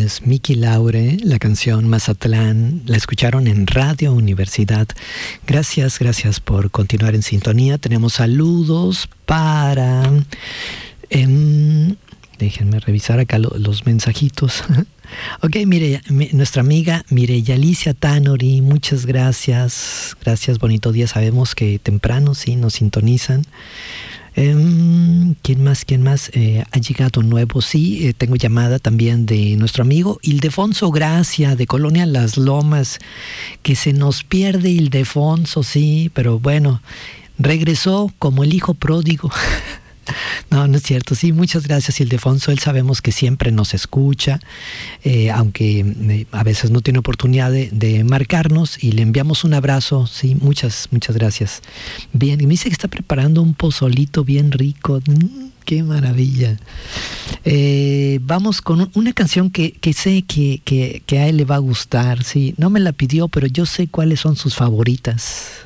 es Miki Laure, la canción Mazatlán, la escucharon en Radio Universidad. Gracias por continuar en sintonía. Tenemos saludos para... déjenme revisar acá los mensajitos. Ok, mire, nuestra amiga Mireya Alicia Tanori, muchas gracias. Gracias, bonito día. Sabemos que temprano sí nos sintonizan. ¿Quién más? Ha llegado nuevo, sí, tengo llamada también de nuestro amigo Ildefonso Gracia, de Colonia Las Lomas, que se nos pierde Ildefonso, sí, pero bueno, regresó como el hijo pródigo. No es cierto, sí, muchas gracias Ildefonso, él sabemos que siempre nos escucha, aunque a veces no tiene oportunidad de marcarnos, y le enviamos un abrazo, sí, muchas gracias. Bien, y me dice que está preparando un pozolito bien rico, qué maravilla. Vamos con una canción que sé que a él le va a gustar, sí, no me la pidió, pero yo sé cuáles son sus favoritas.